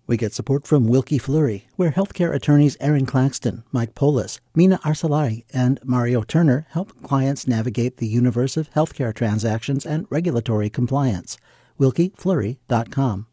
We get support from Wilkie Fleury, where healthcare attorneys Aaron Claxton, Mike Polis, Mina Arsalari, and Mario Turner help clients navigate the universe of healthcare transactions and regulatory compliance. WilkieFleury.com.